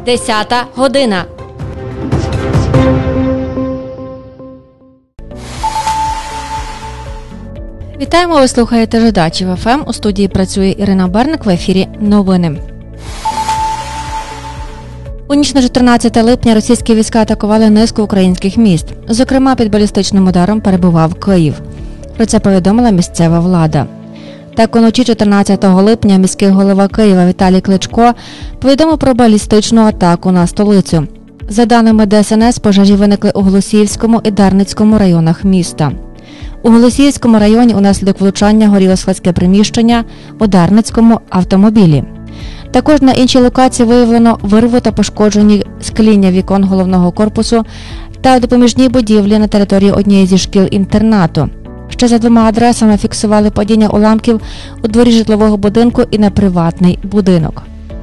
10 година. Вітаємо, ви слухаєте Жидачів ФМ. У студії працює Ірина Берник, в ефірі новини. У ніч на 14 липня російські війська атакували низку українських міст. Зокрема, під балістичним ударом перебував Київ. Про це повідомила місцева влада. Так, уночі 14 липня міський голова Києва Віталій Кличко повідомив про балістичну атаку на столицю. За даними ДСНС, пожежі виникли у Голосіївському і Дарницькому районах міста. У Голосіївському районі унаслідок влучання горіло складське приміщення, у Дарницькому – автомобілі. Також на іншій локації виявлено вирву та пошкоджені скління вікон головного корпусу та допоміжні будівлі на території однієї зі шкіл-інтернату. Ще за 2 адресами фіксували падіння уламків у дворі житлового будинку і на приватний будинок.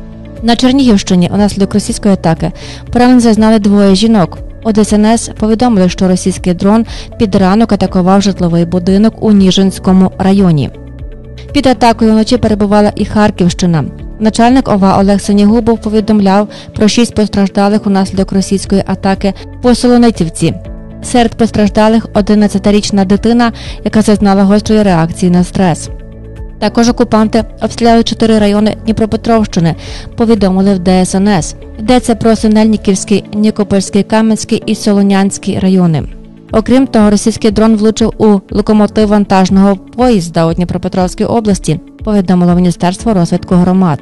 На Чернігівщині унаслідок російської атаки поранень зазнали 2 жінок. У ДСНС повідомили, що російський дрон під ранок атакував житловий будинок у Ніжинському районі. Під атакою вночі перебувала і Харківщина. Начальник ОВА Олег Синігубов повідомляв про 6 постраждалих унаслідок російської атаки по Солоницівці. Серед постраждалих 11-річна дитина, яка зазнала гострої реакції на стрес. Також окупанти обстріляли 4 райони Дніпропетровщини, повідомили в ДСНС. Йдеться про Синельниківський, Нікопольський, Кам'янський і Солонянський райони. Окрім того, російський дрон влучив у локомотив вантажного поїзда у Дніпропетровській області, повідомило Міністерство розвитку громад.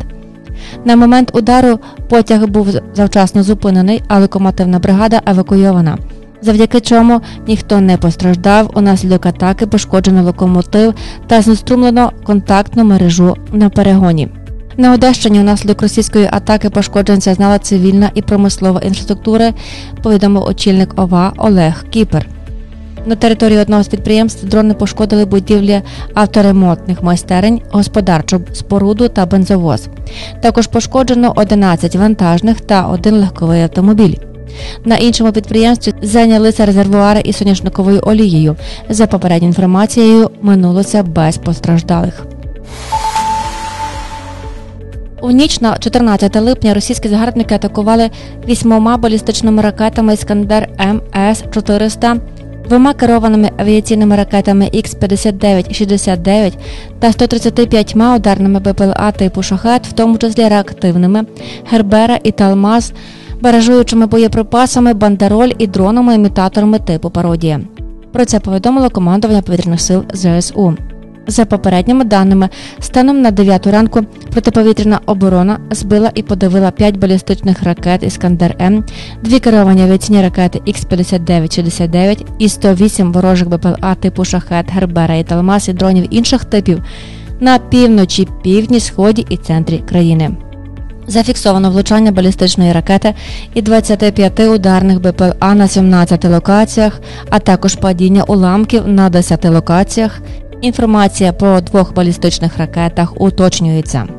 На момент удару потяг був завчасно зупинений, а локомотивна бригада евакуйована. Завдяки чому ніхто не постраждав, унаслідок атаки пошкоджено локомотив та знеструмлено контактну мережу на перегоні. На Одещині унаслідок російської атаки пошкоджень зазнала цивільна і промислова інфраструктура, повідомив очільник ОВА Олег Кіпер. На території одного з підприємств дрони пошкодили будівлі авторемонтних майстерень, господарчу споруду та бензовоз. Також пошкоджено 11 вантажних та 1 легковий автомобіль. На іншому підприємстві зайнялися резервуари із соняшниковою олією. За попередньою інформацією, минулося без постраждалих. У ніч на 14 липня російські загарбники атакували 8 балістичними ракетами «Іскандер МС-400», 2 керованими авіаційними ракетами Х-59-69 та 135 ударними БПЛА типу «Шахед», в тому числі реактивними, «Гербера» і «Талмаз», баражуючими боєприпасами, бандероль і дронами-імітаторами типу «Пародія». Про це повідомило командування повітряних сил ЗСУ. За попередніми даними, станом на 9 ранку протиповітряна оборона збила і подавила 5 балістичних ракет «Іскандер-М», 2 керовані авіаційні ракети Х-59-69 і 108 ворожих БПЛА типу «Шахед», «Гербера» і «Талмаз» і дронів інших типів на півночі, півдні, сході і центрі країни. Зафіксовано влучання балістичної ракети і 25 ударних БПЛА на 17 локаціях, а також падіння уламків на 10 локаціях. Інформація про 2 балістичних ракетах уточнюється.